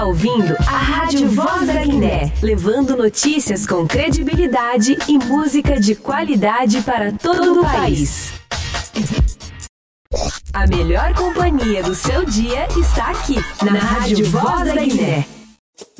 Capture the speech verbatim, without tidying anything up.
Ouvindo a Rádio Voz da Guiné, levando notícias com credibilidade e música de qualidade para todo o país. A melhor companhia do seu dia está aqui, na Rádio Voz da Guiné.